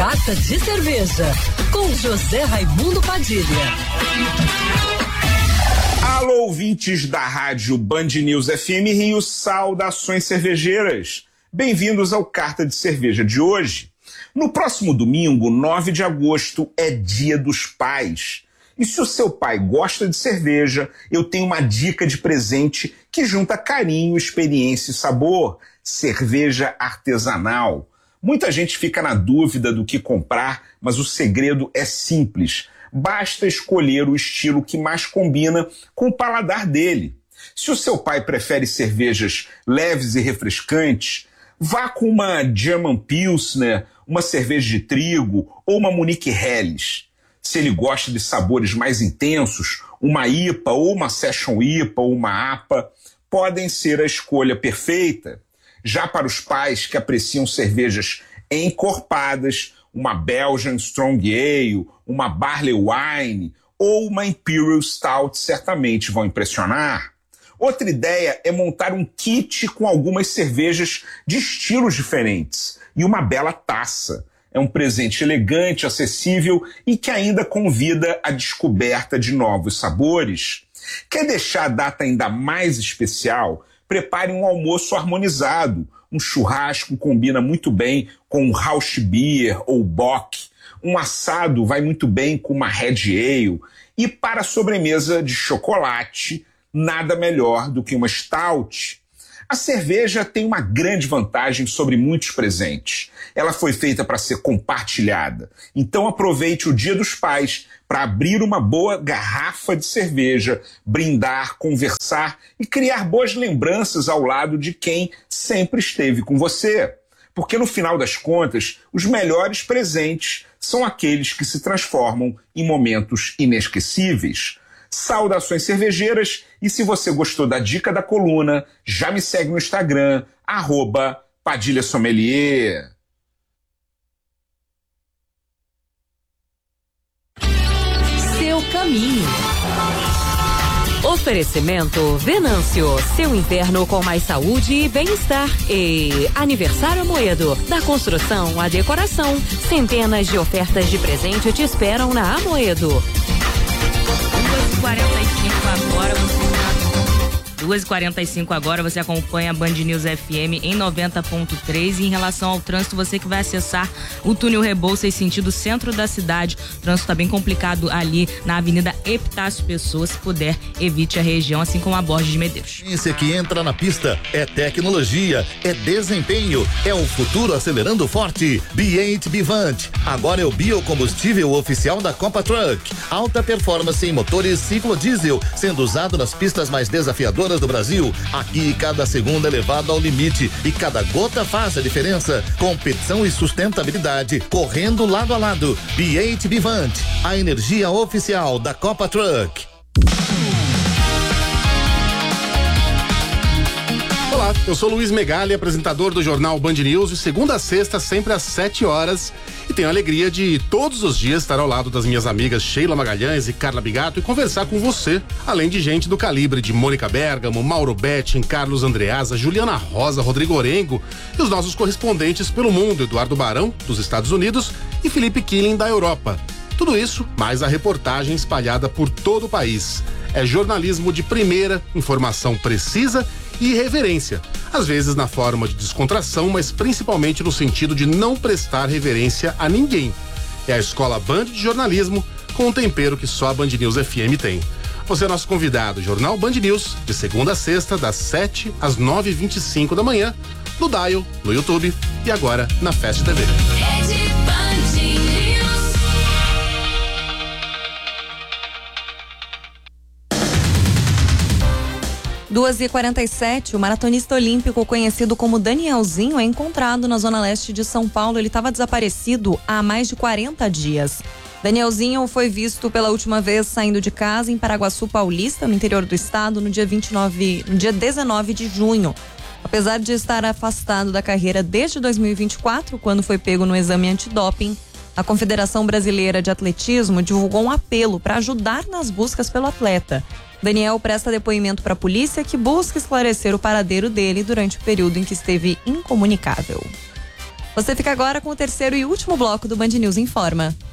Carta de Cerveja, com José Raimundo Padilha. Alô, ouvintes da rádio Band News FM Rio, saudações cervejeiras. Bem-vindos ao Carta de Cerveja de hoje. No próximo domingo, 9 de agosto, é Dia dos Pais. E se o seu pai gosta de cerveja, eu tenho uma dica de presente que junta carinho, experiência e sabor: cerveja artesanal. Muita gente fica na dúvida do que comprar, mas o segredo é simples. Basta escolher o estilo que mais combina com o paladar dele. Se o seu pai prefere cervejas leves e refrescantes, vá com uma German Pilsner, uma cerveja de trigo ou uma Munich Helles. Se ele gosta de sabores mais intensos, uma IPA ou uma Session IPA ou uma APA podem ser a escolha perfeita. Já para os pais que apreciam cervejas encorpadas, uma Belgian Strong Ale, uma Barley Wine ou uma Imperial Stout certamente vão impressionar. Outra ideia é montar um kit com algumas cervejas de estilos diferentes e uma bela taça. É um presente elegante, acessível e que ainda convida à descoberta de novos sabores. Quer deixar a data ainda mais especial? Prepare um almoço harmonizado. Um churrasco combina muito bem com um Rauchbier ou Bock. Um assado vai muito bem com uma Red Ale. E para a sobremesa de chocolate, nada melhor do que uma Stout. A cerveja tem uma grande vantagem sobre muitos presentes. Ela foi feita para ser compartilhada. Então aproveite o Dia dos Pais para abrir uma boa garrafa de cerveja, brindar, conversar e criar boas lembranças ao lado de quem sempre esteve com você. Porque no final das contas, os melhores presentes são aqueles que se transformam em momentos inesquecíveis. Saudações cervejeiras, e se você gostou da dica da coluna, já me segue no Instagram, @PadilhaSommelier. Seu caminho. Oferecimento Venâncio, seu inverno com mais saúde e bem-estar. E Aniversário Amoedo, da construção à decoração. Centenas de ofertas de presente te esperam na Amoedo. 2h45 agora, você acompanha a Band News FM em 90.3. E em relação ao trânsito, você que vai acessar o túnel Rebouças sentido centro da cidade, o trânsito está bem complicado ali na Avenida Epitácio Pessoa. Se puder, evite a região, assim como a Borges de Medeiros. Ciência que entra na pista, é tecnologia, é desempenho, é o futuro acelerando forte. B8 Bivant, agora é o biocombustível oficial da Copa Truck. Alta performance em motores ciclo diesel, sendo usado nas pistas mais desafiadoras do Brasil. Aqui cada segundo é levado ao limite e cada gota faz a diferença. Competição e sustentabilidade correndo lado a lado. B8 Bivant, a energia oficial da Copa Truck. Olá, eu sou Luiz Megali, apresentador do jornal Band News, de segunda a sexta, sempre às 7 horas. E tenho a alegria de todos os dias estar ao lado das minhas amigas Sheila Magalhães e Carla Bigato e conversar com você, além de gente do calibre de Mônica Bergamo, Mauro Betting, Carlos Andreasa, Juliana Rosa, Rodrigo Orengo e os nossos correspondentes pelo mundo, Eduardo Barão, dos Estados Unidos, e Felipe Killing, da Europa. Tudo isso, mais a reportagem espalhada por todo o país. É jornalismo de primeira, informação precisa e reverência. Às vezes na forma de descontração, mas principalmente no sentido de não prestar reverência a ninguém. É a Escola Band de Jornalismo, com um tempero que só a Band News FM tem. Você é nosso convidado, Jornal Band News, de segunda a sexta, das 7 às 9h25 da manhã, no Dial, no YouTube e agora na Fast TV. 2h47, o maratonista olímpico conhecido como Danielzinho é encontrado na zona leste de São Paulo. Ele estava desaparecido há mais de 40 dias. Danielzinho foi visto pela última vez saindo de casa em Paraguaçu Paulista, no interior do estado, no dia 19 de junho. Apesar de estar afastado da carreira desde 2024, quando foi pego no exame antidoping, a Confederação Brasileira de Atletismo divulgou um apelo para ajudar nas buscas pelo atleta. Daniel presta depoimento para a polícia, que busca esclarecer o paradeiro dele durante o período em que esteve incomunicável. Você fica agora com o terceiro e último bloco do Band News Informa.